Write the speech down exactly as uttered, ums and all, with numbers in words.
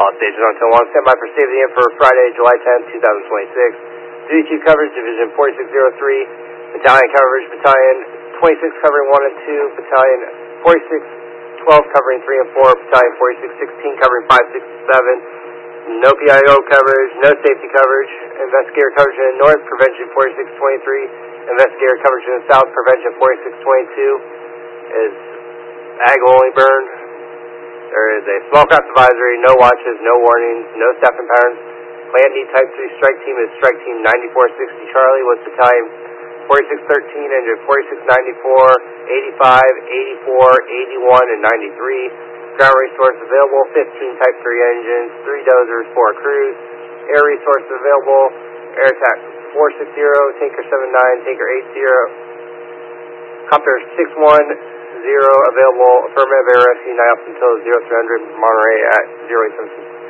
All stations on ten one. Stand by for State of the Union for Friday, July tenth, two thousand twenty-six. Duty Chief coverage, Division forty-six oh three. Battalion coverage, Battalion twenty-six covering one and two. Battalion forty-six twelve covering three and four. Battalion forty-six sixteen covering five, six, and seven. No P I O coverage, no safety coverage. Investigator coverage in the north, prevention forty-six twenty-three. Investigator coverage in the south, prevention forty-six twenty-two. Is ag only burn. There is a small craft advisory, no watches, no warnings, no staffing patterns. Plan D Type three strike team is strike team ninety-four sixty Charlie with battalion forty-six thirteen, engine forty-six ninety-four, eighty-five, eighty-four, eighty-one, and ninety-three. Ground resource available, fifteen Type three engines, three dozers, four crews. Air resources available, air attack four sixty, tanker seven nine, tanker eight zero. Copter six one zero available, affirmative air rescue, nine up until zero three hundred, Monterey at zero eight seven six.